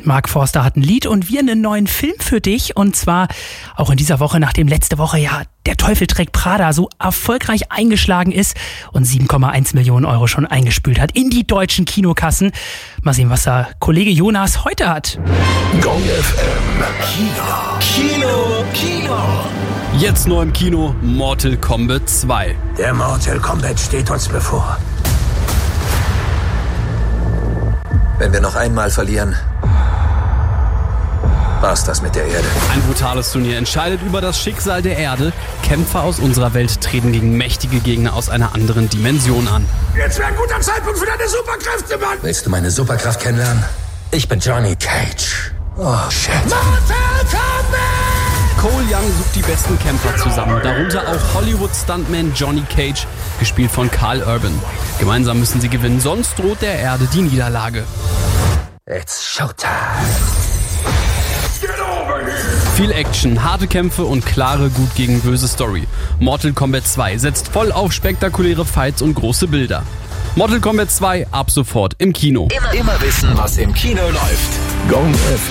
Band Mark Forster hat ein Lied und wir einen neuen Film für dich. Und zwar auch in dieser Woche, nachdem letzte Woche ja Der Teufel trägt Prada so erfolgreich eingeschlagen ist und 7,1 Millionen Euro schon eingespült hat in die deutschen Kinokassen. Mal sehen, was da Kollege Jonas heute hat. Gong FM. Kino. Jetzt neu im Kino Mortal Kombat 2. Der Mortal Kombat steht uns bevor. Wenn wir noch einmal verlieren, war's das mit der Erde. Ein brutales Turnier entscheidet über das Schicksal der Erde. Kämpfer aus unserer Welt treten gegen mächtige Gegner aus einer anderen Dimension an. Jetzt wäre ein guter Zeitpunkt für deine Superkräfte, Mann! Willst du meine Superkraft kennenlernen? Ich bin Johnny Cage. Oh, shit. Mortal Kombat! Cole Young sucht die besten Kämpfer zusammen, darunter auch Hollywood-Stuntman Johnny Cage, gespielt von Karl Urban. Gemeinsam müssen sie gewinnen, sonst droht der Erde die Niederlage. It's showtime. Get over here! Viel Action, harte Kämpfe und klare Gut gegen böse Story. Mortal Kombat 2 setzt voll auf spektakuläre Fights und große Bilder. Mortal Kombat 2 ab sofort im Kino. Immer wissen, was im Kino läuft. Gong FM.